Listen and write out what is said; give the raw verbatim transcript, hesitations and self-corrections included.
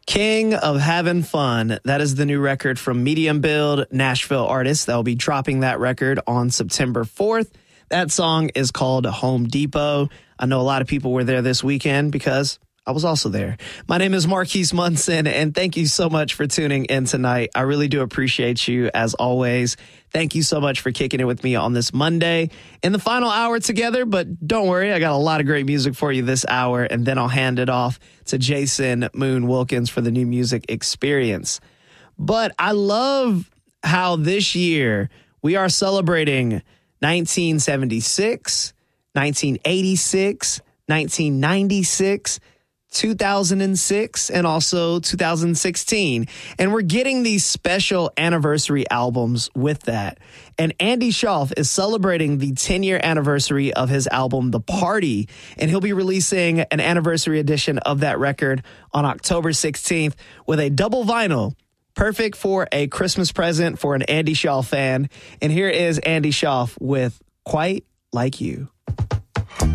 King of Having Fun. That is the new record from Medium Build, Nashville artist. They'll be dropping that record on September fourth. That song is called Home Depot. I know a lot of people were there this weekend because I was also there. My name is Marquise Munson, and thank you so much for tuning in tonight. I really do appreciate you, as always. Thank you so much for kicking it with me on this Monday in the final hour together. But don't worry, I got a lot of great music for you this hour, and then I'll hand it off to Jason Moon Wilkins for the New Music Experience. But I love how this year we are celebrating nineteen seventy-six, nineteen eighty-six, nineteen ninety-six, two thousand six, and also two thousand sixteen. And we're getting these special anniversary albums with that. And Andy Shauf is celebrating the ten-year anniversary of his album, The Party, and he'll be releasing an anniversary edition of that record on October sixteenth with a double vinyl, perfect for a Christmas present for an Andy Shauf fan. And here is Andy Shauf with Quite Like You.